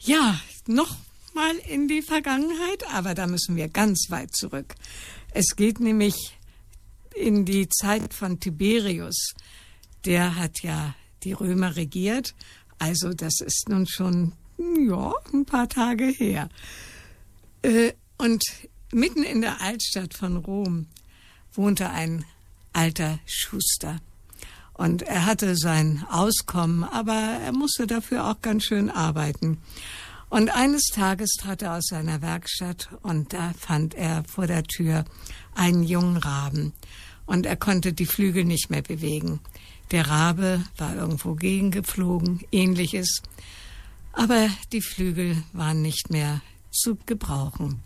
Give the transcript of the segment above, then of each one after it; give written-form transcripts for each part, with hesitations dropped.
Ja, noch mal in die Vergangenheit, aber da müssen wir ganz weit zurück. Es geht nämlich in die Zeit von Tiberius. Der hat ja die Römer regiert, also das ist nun schon ein paar Tage her. Und mitten in der Altstadt von Rom wohnte ein alter Schuster. Und er hatte sein Auskommen, aber er musste dafür auch ganz schön arbeiten. Und eines Tages trat er aus seiner Werkstatt und da fand er vor der Tür einen jungen Raben. Und er konnte die Flügel nicht mehr bewegen. Der Rabe war irgendwo gegengeflogen, Ähnliches. Aber die Flügel waren nicht mehr zu gebrauchen.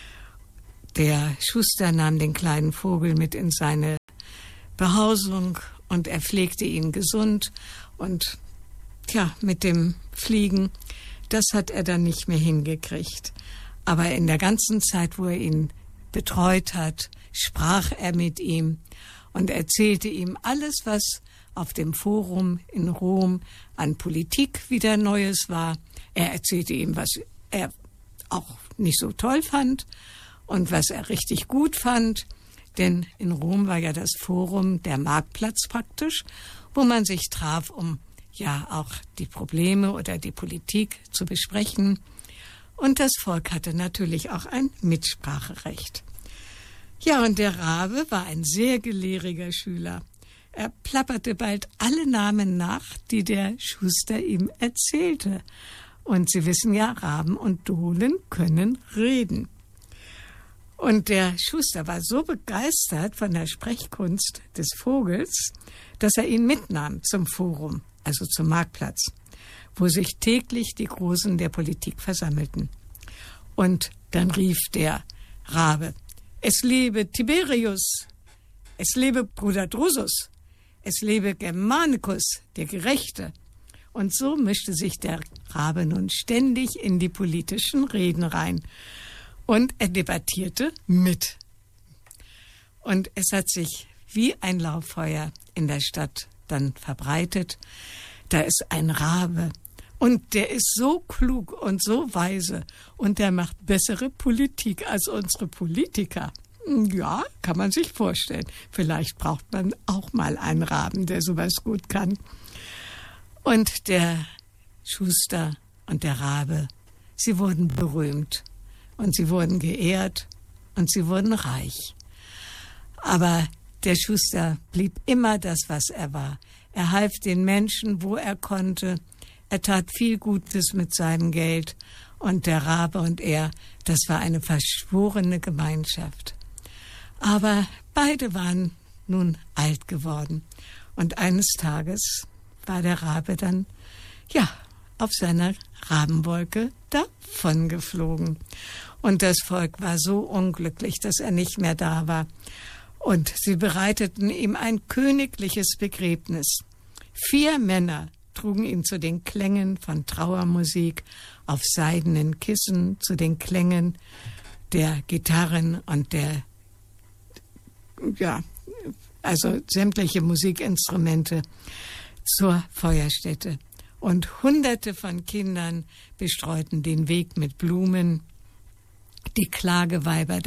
Der Schuster nahm den kleinen Vogel mit in seine Behausung und er pflegte ihn gesund. Und mit dem Fliegen, das hat er dann nicht mehr hingekriegt. Aber in der ganzen Zeit, wo er ihn betreut hat, sprach er mit ihm und erzählte ihm alles, was auf dem Forum in Rom an Politik wieder Neues war. Er erzählte ihm, was er auch nicht so toll fand und was er richtig gut fand. Denn in Rom war ja das Forum der Marktplatz praktisch, wo man sich traf, um auch die Probleme oder die Politik zu besprechen. Und das Volk hatte natürlich auch ein Mitspracherecht. Ja, und der Rabe war ein sehr gelehriger Schüler. Er plapperte bald alle Namen nach, die der Schuster ihm erzählte. Und Sie wissen ja, Raben und Dohlen können reden. Und der Schuster war so begeistert von der Sprechkunst des Vogels, dass er ihn mitnahm zum Forum, also zum Marktplatz, wo sich täglich die Großen der Politik versammelten. Und dann rief der Rabe: Es lebe Tiberius, es lebe Bruder Drusus, es lebe Germanicus, der Gerechte. Und so mischte sich der Rabe nun ständig in die politischen Reden rein. Und er debattierte mit. Und es hat sich wie ein Lauffeuer in der Stadt dann verbreitet. Da ist ein Rabe und der ist so klug und so weise und der macht bessere Politik als unsere Politiker. Ja, kann man sich vorstellen. Vielleicht braucht man auch mal einen Raben, der sowas gut kann. Und der Schuster und der Rabe, sie wurden berühmt. Und sie wurden geehrt und sie wurden reich. Aber der Schuster blieb immer das, was er war. Er half den Menschen, wo er konnte. Er tat viel Gutes mit seinem Geld. Und der Rabe und er, das war eine verschworene Gemeinschaft. Aber beide waren nun alt geworden. Und eines Tages war der Rabe dann, auf seiner Rabenwolke davongeflogen. Und das Volk war so unglücklich, dass er nicht mehr da war. Und sie bereiteten ihm ein königliches Begräbnis. 4 Männer trugen ihn zu den Klängen von Trauermusik auf seidenen Kissen, zu den Klängen der Gitarren und also sämtliche Musikinstrumente zur Feuerstätte. Und Hunderte von Kindern bestreuten den Weg mit Blumen. Die Klageweiber